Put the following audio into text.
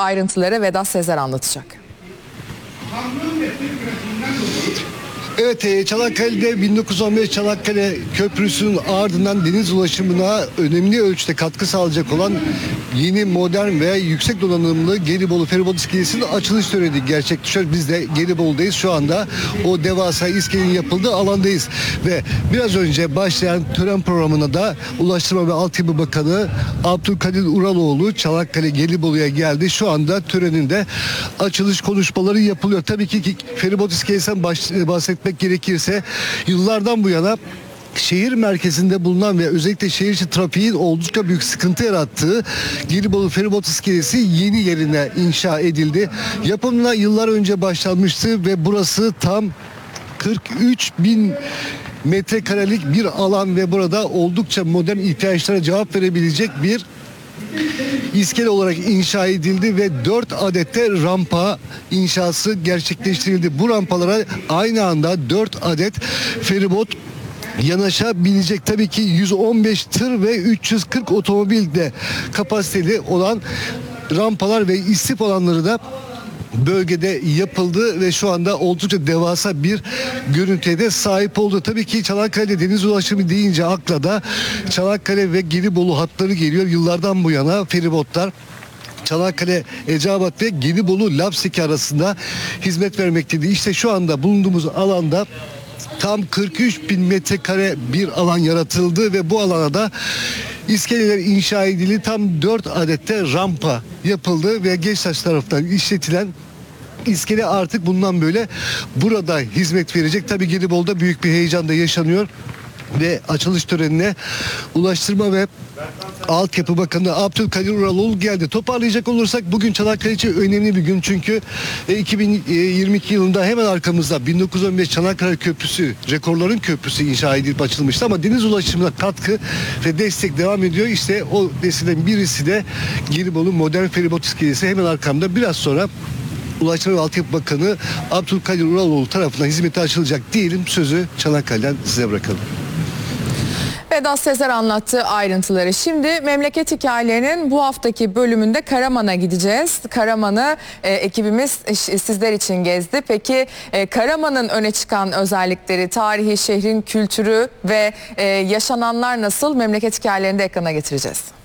Ayrıntıları Vedat Sezer anlatacak. Evet, Çanakkale'de 1915 Çanakkale Köprüsü'nün ardından deniz ulaşımına önemli ölçüde katkı sağlayacak olan yeni, modern ve yüksek donanımlı Gelibolu Feribot İskelesi'nin açılış töreni gerçekleşiyor. Biz de Gelibolu'dayız. Şu anda o devasa iskelenin yapıldığı alandayız. Ve biraz önce başlayan tören programına da Ulaştırma ve Altyapı Bakanı Abdülkadir Uraloğlu Çanakkale Gelibolu'ya geldi. Şu anda töreninde açılış konuşmaları yapılıyor. Tabii ki Feribot İskelesi'nden bahsetmek gerekirse yıllardan bu yana şehir merkezinde bulunan ve özellikle şehir içi trafiğin oldukça büyük sıkıntı yarattığı Gelibolu Feribot İskelesi yeni yerine inşa edildi. Yapımına yıllar önce başlanmıştı ve burası tam 43 bin metrekarelik bir alan ve burada oldukça modern ihtiyaçlara cevap verebilecek bir İskele olarak inşa edildi ve 4 adette rampa inşası gerçekleştirildi. Bu rampalara aynı anda 4 adet feribot yanaşabilecek. Tabii ki 115 tır ve 340 otomobil de kapasiteli olan rampalar ve istif alanları da bölgede yapıldı ve şu anda oldukça devasa bir görüntüye de sahip oldu. Tabii ki Çanakkale'de deniz ulaşımı deyince akla da Çanakkale ve Gelibolu hatları geliyor. Yıllardan bu yana feribotlar Çanakkale, Eceabat ve Gelibolu Lapseki arasında hizmet vermekteydi. İşte şu anda bulunduğumuz alanda tam 43 bin metrekare bir alan yaratıldı ve bu alana da iskeleler inşa edildi. Tam 4 adette rampa yapıldı ve Gençtaş tarafından işletilen iskele artık bundan böyle burada hizmet verecek. Tabii Gelibolu'da büyük bir heyecan da yaşanıyor ve açılış törenine Ulaştırma ve Altyapı Bakanı Abdülkadir Uraloğlu geldi. Toparlayacak olursak bugün Çanakkale için önemli bir gün çünkü 2022 yılında hemen arkamızda 1915 Çanakkale Köprüsü, rekorların köprüsü inşa edilip açılmıştı ama deniz ulaşımına katkı ve destek devam ediyor. İşte o destekten birisi de Gelibolu Modern Feribot İskelesi. Hemen arkamda biraz sonra Ulaştırma ve Altyapı Bakanı Abdülkadir Uraloğlu tarafından hizmete açılacak diyelim. Sözü Çanakkale'den size bırakalım. Vedat Sezer anlattı ayrıntıları. Şimdi memleket hikayelerinin bu haftaki bölümünde Karaman'a gideceğiz. Karaman'ı ekibimiz sizler için gezdi. Peki Karaman'ın öne çıkan özellikleri, tarihi, şehrin kültürü ve yaşananlar nasıl? Memleket hikayelerinde ekrana getireceğiz.